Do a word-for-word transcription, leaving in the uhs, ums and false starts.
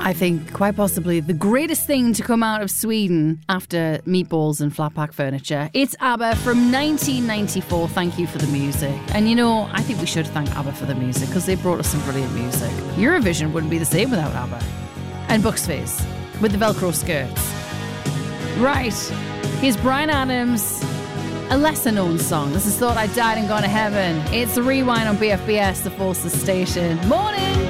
I think quite possibly the greatest thing to come out of Sweden after meatballs and flat pack furniture. It's ABBA from nineteen ninety-four. Thank you for the music. And you know, I think we should thank ABBA for the music because they brought us some brilliant music. Eurovision wouldn't be the same without ABBA. And Bucks Fizz with the Velcro skirts. Right, here's Bryan Adams, a lesser known song. This is Thought I Died and Gone to Heaven. It's the Rewind on B F B S, the Forces station. Morning!